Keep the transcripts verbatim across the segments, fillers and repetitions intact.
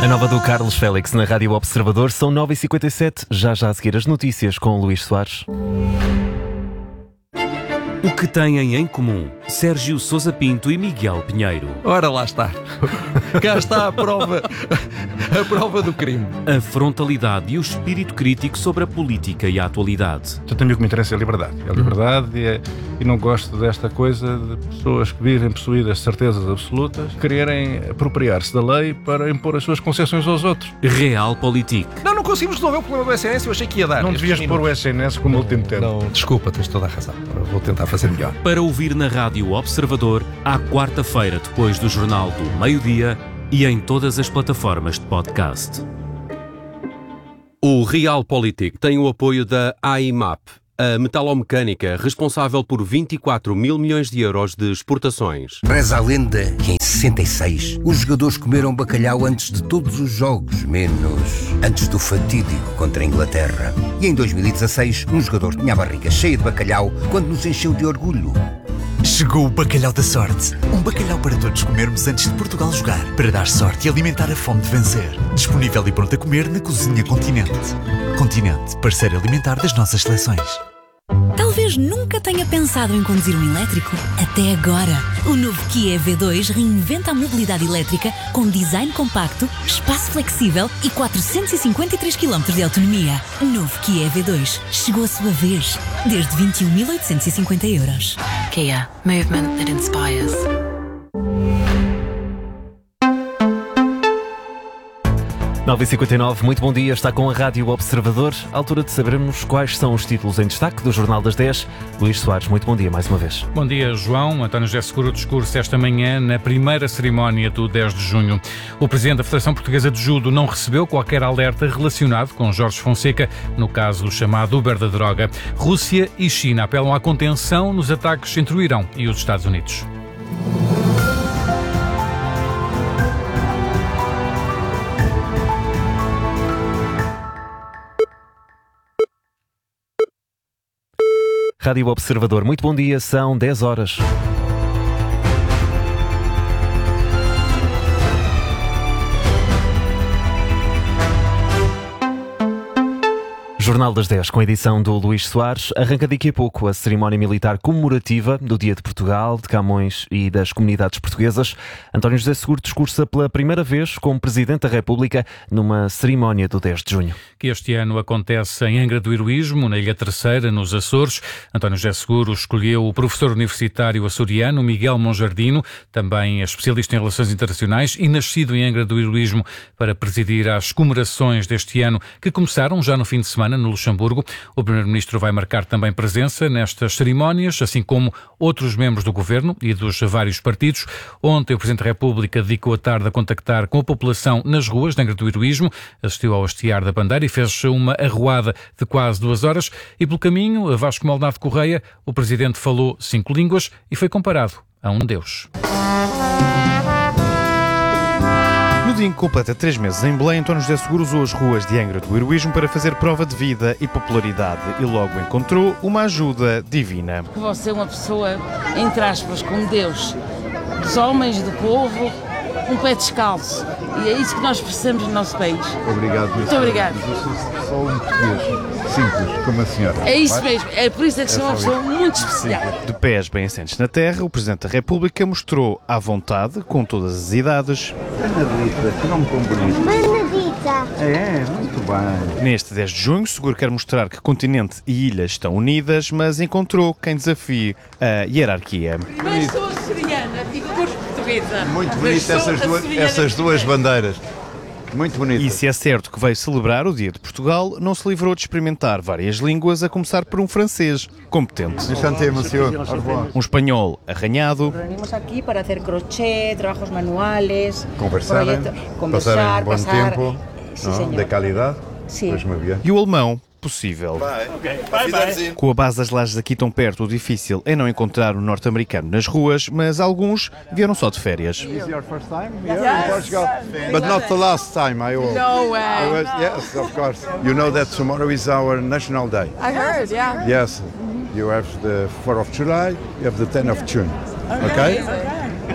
A nova do Carlos Félix na Rádio Observador, são nove e cinquenta e sete, já já a seguir as notícias com o Luís Soares. O que têm em comum Sérgio Sousa Pinto e Miguel Pinheiro? Ora, lá está. Cá está a prova, a prova do crime. A frontalidade e o espírito crítico sobre a política e a atualidade. Eu tenho o que me interessa é a liberdade. É a liberdade e, é, e não gosto desta coisa de pessoas que vivem possuídas de certezas absolutas, quererem apropriar-se da lei para impor as suas concessões aos outros. Realpolitik. Não, não conseguimos resolver o problema do S N S, eu achei que ia dar. Não devias pôr o S N S como último tempo. Não, desculpa, tens toda a razão. Vou tentar fazer melhor. Para ouvir na Rádio Observador, à quarta-feira, depois do Jornal do Meio-Dia e em todas as plataformas de podcast. O Realpolitik tem o apoio da A I M A P, a metalomecânica responsável por vinte e quatro mil milhões de euros de exportações. Reza a lenda que em sessenta e seis os jogadores comeram bacalhau antes de todos os jogos, menos antes do fatídico contra a Inglaterra. E em dois mil e dezasseis um jogador tinha a barriga cheia de bacalhau quando nos encheu de orgulho. Chegou o bacalhau da sorte. Um bacalhau para todos comermos antes de Portugal jogar, para dar sorte e alimentar a fome de vencer. Disponível e pronto a comer na Cozinha Continente. Continente, parceiro alimentar das nossas seleções. Talvez nunca tenha pensado em conduzir um elétrico. Até agora. O novo Kia E V dois reinventa a mobilidade elétrica com design compacto, espaço flexível e quatrocentos e cinquenta e três quilómetros de autonomia. Novo Kia E V dois. Chegou a sua vez. Desde vinte e um mil oitocentos e cinquenta euros. Kia. Movement that inspires. nove e cinquenta e nove, muito bom dia, está com a Rádio Observador, à altura de sabermos quais são os títulos em destaque do Jornal das dez. Luís Soares, muito bom dia mais uma vez. Bom dia, João. António José Seguro, o discurso esta manhã na primeira cerimónia do dez de junho. O presidente da Federação Portuguesa de Judo não recebeu qualquer alerta relacionado com Jorge Fonseca, no caso chamado Uber da droga. Rússia e China apelam à contenção nos ataques entre o Irão e os Estados Unidos. Rádio Observador, muito bom dia, são dez horas. Jornal das dez, com a edição do Luís Soares. Arranca daqui a pouco a cerimónia militar comemorativa do Dia de Portugal, de Camões e das comunidades portuguesas. António José Seguro discursa pela primeira vez como Presidente da República numa cerimónia do dez de junho. Que este ano acontece em Angra do Heroísmo, na Ilha Terceira, nos Açores. António José Seguro escolheu o professor universitário açoriano Miguel Monjardino, também especialista em relações internacionais e nascido em Angra do Heroísmo, para presidir as comemorações deste ano, que começaram já no fim de semana no Luxemburgo. O Primeiro-Ministro vai marcar também presença nestas cerimónias, assim como outros membros do Governo e dos vários partidos. Ontem o Presidente da República dedicou a tarde a contactar com a população nas ruas de Angra do Heroísmo, assistiu ao hastear da bandeira e fez uma arruada de quase duas horas. E pelo caminho, a Vasco Maldonado Correia, o Presidente falou cinco línguas e foi comparado a um deus. No dia em que completa três meses em Belém, António José Seguro usou as ruas de Angra do Heroísmo para fazer prova de vida e popularidade e logo encontrou uma ajuda divina. Você é uma pessoa, entre aspas, como Deus, dos homens, do povo, um pé descalço. E é isso que nós precisamos no nosso país. Obrigado. Muito obrigado. Só um português simples, como a senhora. É isso mesmo, é por isso é que sou uma pessoa muito especial. De pés bem assentes na terra, o Presidente da República mostrou à vontade, com todas as idades. Bernadita, que nome tão bonito. Bernadita. É, muito bem. Neste dez de junho, Seguro quer mostrar que continente e ilha estão unidas, mas encontrou quem desafie a hierarquia. Mas sou açoriana e cor portuguesa. Muito bonito essas duas, essas duas bandeiras. Muito bonito. E se é certo que veio celebrar o Dia de Portugal, não se livrou de experimentar várias línguas, a começar por um francês competente. Um espanhol arranhado. Venimos aqui para fazer crochê, trabalhos manuais, conversar, conversar, passar um bom passar, tempo, sí, não? De qualidade. Sim. Pois muito bem. E o alemão possível. Okay. Bye, bye. Com a base das lajes aqui tão perto, o difícil é não encontrar um norte-americano nas ruas, mas alguns vieram só de férias. Is your first time here yes. in Portugal? But not the last time, I hope. No way. I was, yes, of course. You know that tomorrow is our national day. I heard, yeah. Yes. You have the fourth of July, you have the tenth of June. Okay? Okay?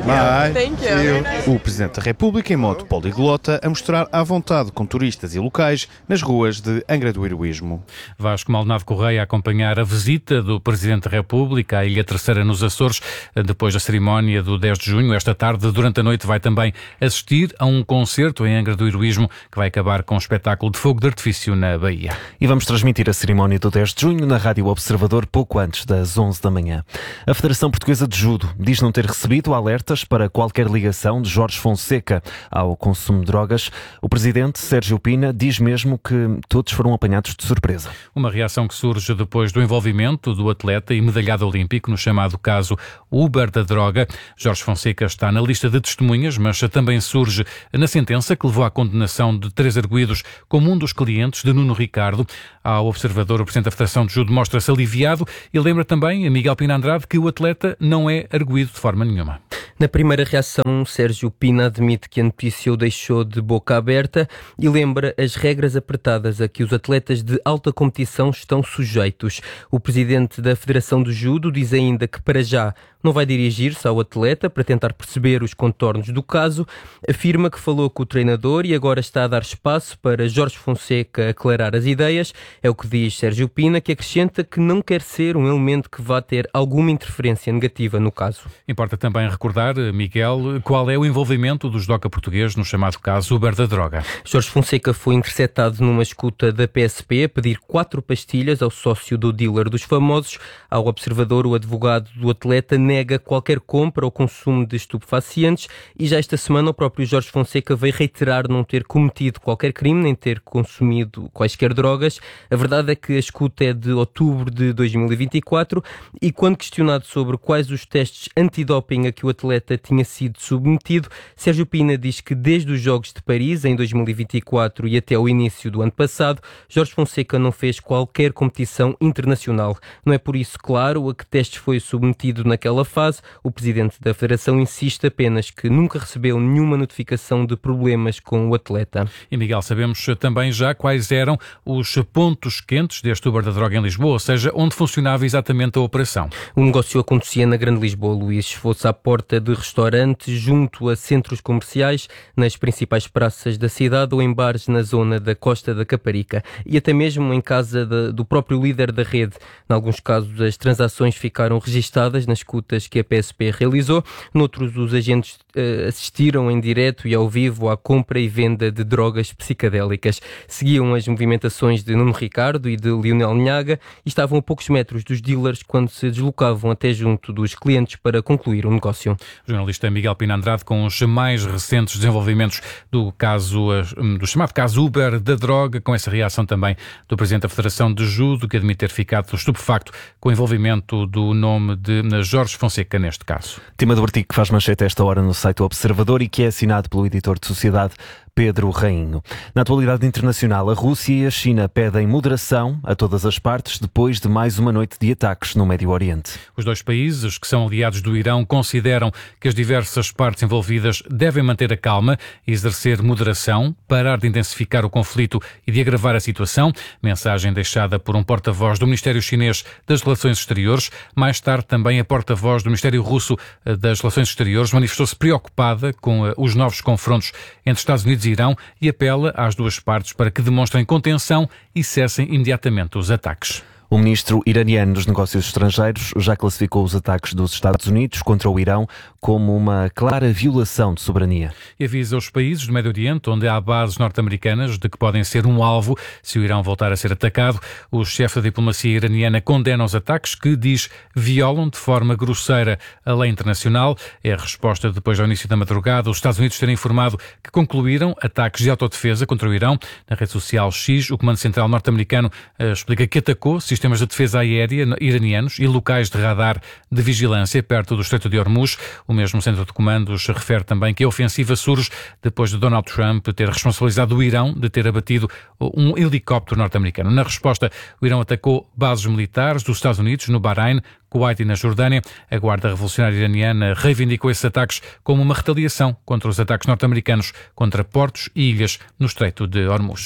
Bye. Thank you. See you. O Presidente da República em modo poliglota a mostrar à vontade com turistas e locais nas ruas de Angra do Heroísmo. Vasco Maldonado Correia a acompanhar a visita do Presidente da República à Ilha Terceira nos Açores, depois da cerimónia do dez de junho. Esta tarde, durante a noite, vai também assistir a um concerto em Angra do Heroísmo que vai acabar com um espetáculo de fogo de artifício na Bahia. E vamos transmitir a cerimónia do dez de junho na Rádio Observador pouco antes das onze da manhã. A Federação Portuguesa de Judo diz não ter recebido alertas para qualquer ligação de Jorge Fonseca ao consumo de drogas. O Presidente, Sérgio Pina, diz mesmo que todos foram apanhados de surpresa. Uma reação que surge depois do envolvimento do atleta e medalhado olímpico no chamado caso Uber da droga. Jorge Fonseca está na lista de testemunhas, mas também surge na sentença que levou à condenação de três arguidos como um dos clientes de Nuno Ricardo. Ao Observador, o Presidente da Federação de Judo mostra-se aliviado e lembra também a Miguel Pina Andrade que o atleta não é arguido de forma nenhuma. Na primeira reação, Sérgio Pina admite que a notícia o deixou de boca aberta e lembra as regras apertadas a que os atletas de alta competição estão sujeitos. O presidente da Federação de Judo diz ainda que, para já, não vai dirigir-se ao atleta para tentar perceber os contornos do caso. Afirma que falou com o treinador e agora está a dar espaço para Jorge Fonseca aclarar as ideias. É o que diz Sérgio Pina, que acrescenta que não quer ser um elemento que vá ter alguma interferência negativa no caso. Importa também recordar, Miguel, qual é o envolvimento dos doca portugueses no chamado caso Uber da droga. Jorge Fonseca foi interceptado numa escuta da P S P a pedir quatro pastilhas ao sócio do dealer dos famosos. Ao Observador, o advogado do atleta nega qualquer compra ou consumo de estupefacientes e já esta semana o próprio Jorge Fonseca veio reiterar não ter cometido qualquer crime nem ter consumido quaisquer drogas. A verdade é que a escuta é de outubro de dois mil e vinte e quatro e quando questionado sobre quais os testes antidoping a que o atleta tinha sido submetido, Sérgio Pina diz que desde os Jogos de Paris em dois mil e vinte e quatro e até o início do ano passado, Jorge Fonseca não fez qualquer competição internacional. Não é por isso claro a que testes foi submetido naquela fase. O presidente da Federação insiste apenas que nunca recebeu nenhuma notificação de problemas com o atleta. E Miguel, sabemos também já quais eram os pontos quentes deste Uber da droga em Lisboa, ou seja, onde funcionava exatamente a operação. O negócio acontecia na Grande Lisboa, Luís. Fosse à porta de restaurantes, junto a centros comerciais, nas principais praças da cidade ou em bares na zona da Costa da Caparica e até mesmo em casa de, do próprio líder da rede. Em alguns casos, as transações ficaram registadas nas escutas que a P S P realizou. Noutros, os agentes uh, assistiram em direto e ao vivo à compra e venda de drogas psicadélicas. Seguiam as movimentações de Nuno Ricardo e de Lionel Nhaga e estavam a poucos metros dos dealers quando se deslocavam até junto dos clientes para concluir o negócio. O jornalista Miguel Pina Andrade com os mais recentes desenvolvimentos do caso, do chamado caso Uber da droga, com essa reação também do Presidente da Federação de Judo, que admite ter ficado estupefacto com o envolvimento do nome de Jorge Fonseca neste caso. Tema do artigo que faz manchete a esta hora no site do Observador e que é assinado pelo editor de Sociedade, Pedro Rainho. Na atualidade internacional, a Rússia e a China pedem moderação a todas as partes depois de mais uma noite de ataques no Médio Oriente. Os dois países, que são aliados do Irão, consideram que as diversas partes envolvidas devem manter a calma e exercer moderação, parar de intensificar o conflito e de agravar a situação. Mensagem deixada por um porta-voz do Ministério Chinês das Relações Exteriores. Mais tarde, também a porta-voz do Ministério Russo das Relações Exteriores manifestou-se preocupada com os novos confrontos entre Estados Unidos e Irão e apela às duas partes para que demonstrem contenção e cessem imediatamente os ataques. O ministro iraniano dos Negócios Estrangeiros já classificou os ataques dos Estados Unidos contra o Irão como uma clara violação de soberania. E avisa os países do Médio Oriente, onde há bases norte-americanas, de que podem ser um alvo se o Irão voltar a ser atacado. O chefe da diplomacia iraniana condena os ataques que, diz, violam de forma grosseira a lei internacional. É a resposta depois do início da madrugada, os Estados Unidos terem informado que concluíram ataques de autodefesa contra o Irão. Na rede social X, o Comando Central norte-americano uh, explica que atacou sistemas de defesa aérea iranianos e locais de radar de vigilância perto do Estreito de Hormuz. O mesmo centro de comandos refere também que a ofensiva surge depois de Donald Trump ter responsabilizado o Irão de ter abatido um helicóptero norte-americano. Na resposta, o Irão atacou bases militares dos Estados Unidos no Bahrein, Kuwait e na Jordânia. A Guarda Revolucionária Iraniana reivindicou esses ataques como uma retaliação contra os ataques norte-americanos contra portos e ilhas no Estreito de Hormuz.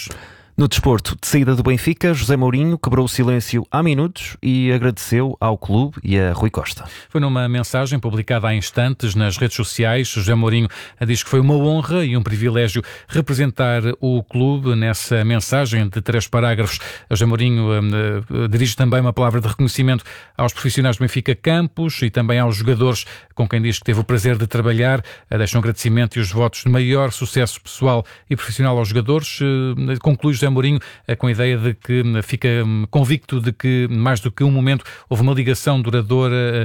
No desporto, de saída do Benfica, José Mourinho quebrou o silêncio há minutos e agradeceu ao clube e a Rui Costa. Foi numa mensagem publicada há instantes nas redes sociais. José Mourinho diz que foi uma honra e um privilégio representar o clube nessa mensagem de três parágrafos. José Mourinho uh, dirige também uma palavra de reconhecimento aos profissionais do Benfica Campos e também aos jogadores com quem diz que teve o prazer de trabalhar. Uh, deixa um agradecimento e os votos de maior sucesso pessoal e profissional aos jogadores. Uh, conclui José Mourinho com a ideia de que fica convicto de que, mais do que um momento, houve uma ligação duradoura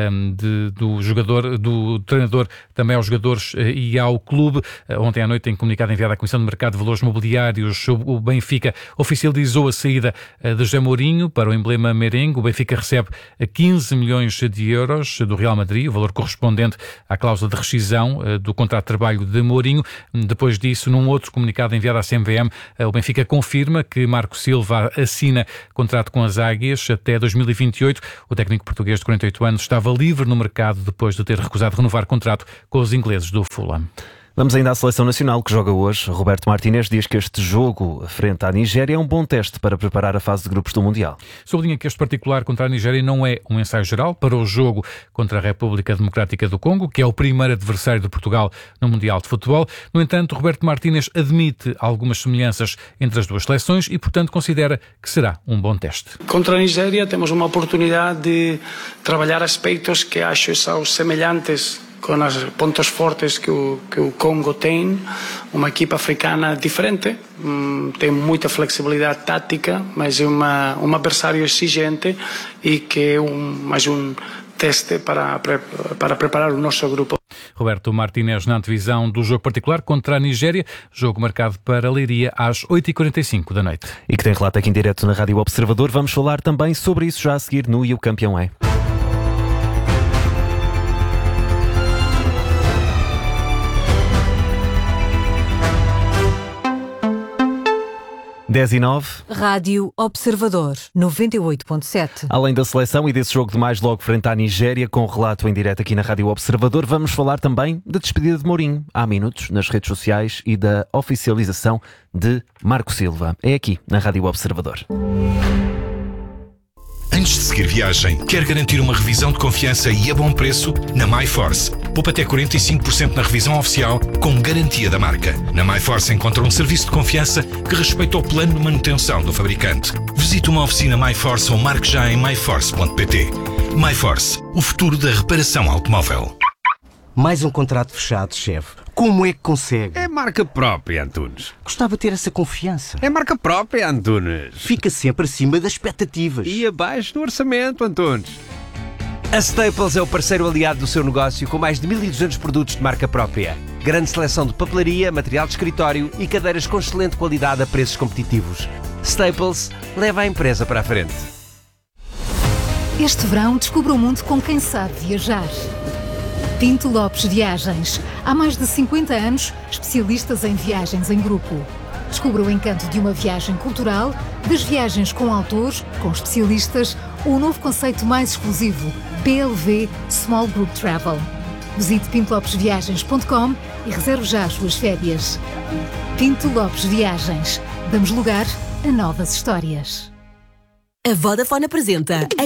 de, do jogador, do treinador também aos jogadores e ao clube. Ontem à noite, em comunicado enviado à Comissão de Mercado de Valores Mobiliários, o Benfica oficializou a saída de José Mourinho para o emblema merengue. O Benfica recebe quinze milhões de euros do Real Madrid, o valor correspondente à cláusula de rescisão do contrato de trabalho de Mourinho. Depois disso, num outro comunicado enviado à C M V M, o Benfica confirma que Marco Silva assina contrato com as Águias até dois mil e vinte e oito. O técnico português de quarenta e oito anos estava livre no mercado depois de ter recusado renovar contrato com os ingleses do Fulham. Vamos ainda à Seleção Nacional, que joga hoje. Roberto Martínez diz que este jogo frente à Nigéria é um bom teste para preparar a fase de grupos do Mundial. Sublinha que este particular contra a Nigéria não é um ensaio geral para o jogo contra a República Democrática do Congo, que é o primeiro adversário de Portugal no Mundial de Futebol. No entanto, Roberto Martínez admite algumas semelhanças entre as duas seleções e, portanto, considera que será um bom teste. Contra a Nigéria temos uma oportunidade de trabalhar aspectos que acho são semelhantes com os pontos fortes que o, que o Congo tem, uma equipa africana diferente, hum, tem muita flexibilidade tática, mas é uma, um adversário exigente e que é um, mais um teste para, para preparar o nosso grupo. Roberto Martínez na antevisão do jogo particular contra a Nigéria, jogo marcado para Leiria às oito e quarenta e cinco da noite. E que tem relato aqui em direto na Rádio Observador. Vamos falar também sobre isso já a seguir no E o Campeão é. dez e nove. Rádio Observador, noventa e oito ponto sete. Além da seleção e desse jogo de mais logo frente à Nigéria, com relato em direto aqui na Rádio Observador, vamos falar também da despedida de Mourinho, há minutos, nas redes sociais, e da oficialização de Marco Silva. É aqui, na Rádio Observador. Antes de seguir viagem, quer garantir uma revisão de confiança e a bom preço? Na MyForce. Poupa até quarenta e cinco por cento na revisão oficial, com garantia da marca. Na MyForce encontra um serviço de confiança que respeita o plano de manutenção do fabricante. Visite uma oficina MyForce ou marque já em my force ponto p t. MyForce, o futuro da reparação automóvel. Mais um contrato fechado, chefe. Como é que consegue? É marca própria, Antunes. Gostava de ter essa confiança. É marca própria, Antunes. Fica sempre acima das expectativas. E abaixo do orçamento, Antunes. A Staples é o parceiro aliado do seu negócio, com mais de mil e duzentos produtos de marca própria. Grande seleção de papelaria, material de escritório e cadeiras com excelente qualidade a preços competitivos. Staples leva a empresa para a frente. Este verão descubra o mundo com quem sabe viajar. Pinto Lopes Viagens. Há mais de cinquenta anos, especialistas em viagens em grupo. Descubra o encanto de uma viagem cultural, das viagens com autores, com especialistas, ou o novo conceito mais exclusivo, P L V Small Group Travel. Visite pinto lopes viagens ponto com e reserve já as suas férias. Pinto Lopes Viagens. Damos lugar a novas histórias. A Vodafone apresenta